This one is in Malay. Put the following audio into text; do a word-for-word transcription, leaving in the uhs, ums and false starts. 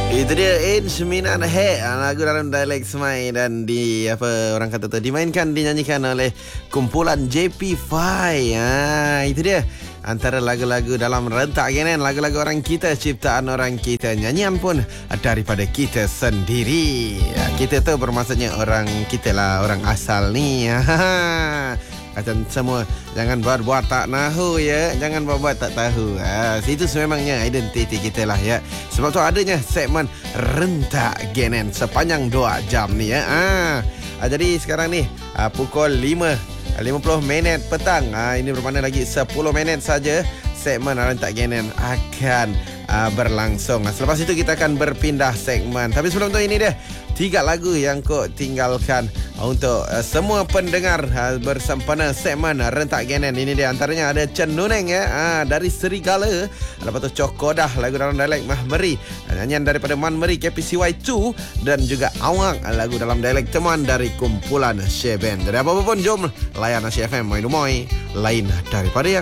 Itu dia In Seminan He, lagu dalam dialek Semai dan di apa orang kata tu dimainkan, dinyanyikan oleh kumpulan J P five. Ha, itu dia antara lagu-lagu dalam rentak genen, lagu-lagu orang kita, ciptaan orang kita, nyanyian pun daripada kita sendiri. Ya, kita tu bermaksudnya orang kita lah, orang asal ni. Ha. Macam semua, jangan buat-buat tak nahu ya, jangan buat-buat tak tahu. Ha, itu sememangnya identiti kita lah ya. Sebab tu adanya segmen rentak genen sepanjang dua jam ni ya. Ha, jadi sekarang ni pukul lima lima puluh minit petang. Ha, ini bermakna lagi sepuluh minit saja segmen rentak genen akan uh, berlangsung. Selepas itu kita akan berpindah segmen. Tapi sebelum tu ini dia tiga lagu yang kau tinggalkan untuk uh, semua pendengar uh, bersempena segmen rentak genen. Ini dia antaranya ada Cenuneng ya, uh, dari Serigala. Lepas tu Cokodah, lagu dalam dialek Mahmeri, nyanyian daripada Man Meri K P C Y two, dan juga Awang, lagu dalam dialek Teman dari kumpulan Sheben. Jadi apa-apa pun jom layan Asyik F M, Moi Dumoy, lain daripada yang